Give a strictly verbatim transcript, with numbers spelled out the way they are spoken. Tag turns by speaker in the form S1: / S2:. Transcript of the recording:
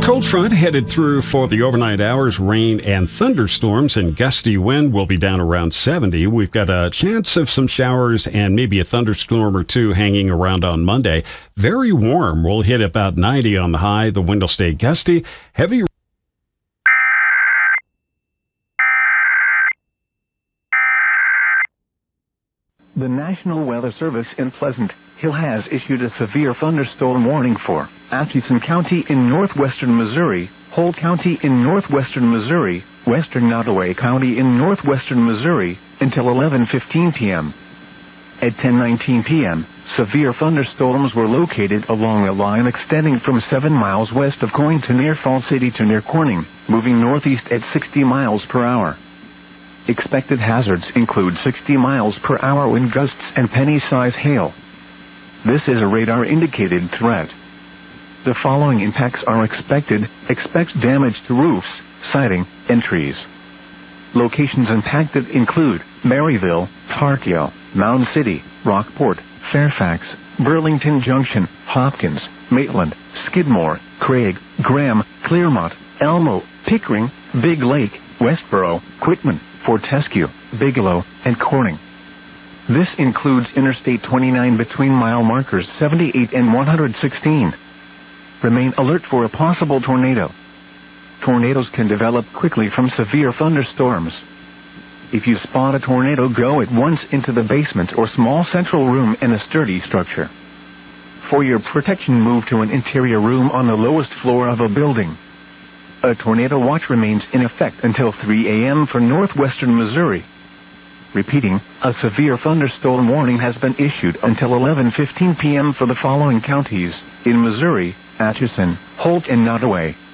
S1: cold front headed through for the overnight hours. Rain and thunderstorms and gusty wind will be down around seventy. We've got a chance of some showers and maybe a thunderstorm or two hanging around on Monday. Very warm. We'll hit about ninety on the high. The wind will stay gusty. Heavy
S2: The National Weather Service in Pleasant Hill has issued a severe thunderstorm warning for Atchison County in northwestern Missouri, Holt County in northwestern Missouri, western Nottoway County in northwestern Missouri, until eleven fifteen p.m. At ten nineteen p.m., severe thunderstorms were located along a line extending from seven miles west of Coyne to near Fall City to near Corning, moving northeast at sixty miles per hour. Expected hazards include sixty miles per hour wind gusts and penny-size hail. This is a radar-indicated threat. The following impacts are expected. Expect damage to roofs, siding, and trees. Locations impacted include Maryville, Tarkio, Mound City, Rockport, Fairfax, Burlington Junction, Hopkins, Maitland, Skidmore, Craig, Graham, Clearmont, Elmo, Pickering, Big Lake, Westboro, Quitman, Fortescue, Bigelow, and Corning. This includes Interstate twenty-nine between mile markers seventy-eight and one hundred sixteen. Remain alert for a possible tornado. Tornadoes can develop quickly from severe thunderstorms. If you spot a tornado, go at once into the basement or small central room in a sturdy structure. For your protection, move to an interior room on the lowest floor of a building. A tornado watch remains in effect until three a.m. for northwestern Missouri. Repeating, a severe thunderstorm warning has been issued until eleven fifteen p.m. for the following counties in Missouri: Atchison, Holt, and Nottoway.